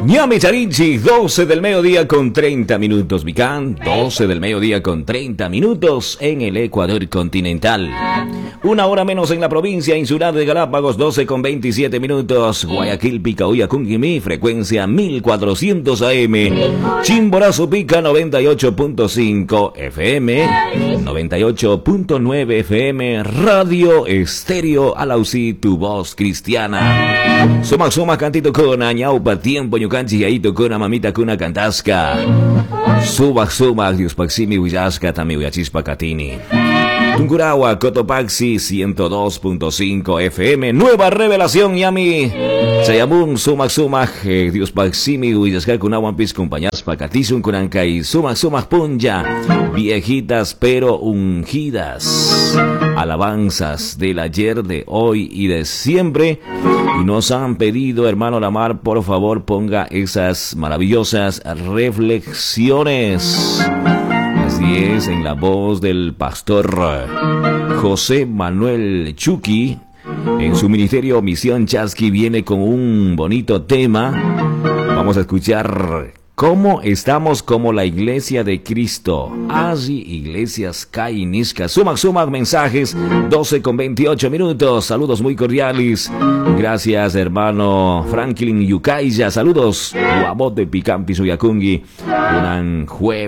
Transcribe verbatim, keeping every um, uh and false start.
Ñame Charinchi, doce del mediodía con treinta minutos. Vicán, doce del mediodía con treinta minutos en el Ecuador continental. Una hora menos en la provincia insular de Galápagos, doce con veintisiete minutos. Guayaquil, Picahuya, Cunquimí, frecuencia mil cuatrocientos A M. Chimborazo, Pica, noventa y ocho punto cinco F M, noventa y ocho punto nueve F M. Radio Estéreo Alausí, tu voz cristiana. Soma, soma, cantito con añaupa, tiempo, ñucanchi, aito con mamita, cuna cantasca. Suba, suba, Dios Paximi, Huyasca, Tami, Huyachispa, Catini. Tuncuragua, Cotopaxi, ciento dos punto cinco F M. Nueva revelación, Yami. Sayabun, Sumac, Sumac, eh, Dios Paximi, Huyasca, Cunawampis, compañías, Pacatizun, Cunancay, Sumac, Sumac, Punja. Viejitas pero ungidas. Alabanzas del ayer, de hoy y de siempre. Y nos han pedido, hermano Lamar, por favor ponga esas maravillosas reflexiones. Así es, en la voz del pastor José Manuel Chucky. En su ministerio Misión Chasqui viene con un bonito tema. Vamos a escuchar cómo estamos como la iglesia de Cristo. Así, iglesias Kainisca. Sumac, sumac, mensajes. doce con veintiocho minutos. Saludos muy cordiales. Gracias, hermano Franklin Yucaiya. Saludos. Guabot de Picampi, Suyakungi. Un jueves.